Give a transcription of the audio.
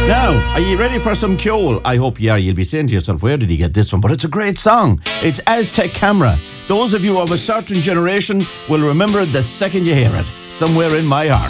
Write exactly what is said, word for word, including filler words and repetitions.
Now, are you ready for some Kjol? I hope you are. You'll be saying to yourself, where did he get this one? But it's a great song. It's Aztec Camera. Those of you of a certain generation will remember it the second you hear it. Somewhere in my heart.